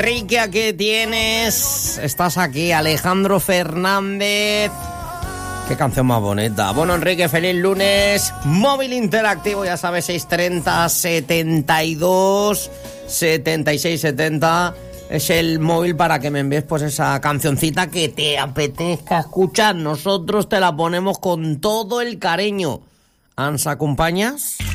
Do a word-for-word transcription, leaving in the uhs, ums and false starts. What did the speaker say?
Enrique, ¿qué tienes? Estás aquí, Alejandro Fernández. Qué canción más bonita. Bueno, Enrique, feliz lunes. Móvil interactivo, ya sabes, seiscientos treinta, setenta y dos, setenta y seis, setenta. Es el móvil para que me envíes pues esa cancioncita que te apetezca escuchar. Nosotros te la ponemos con todo el cariño. ¿Ans acompañas?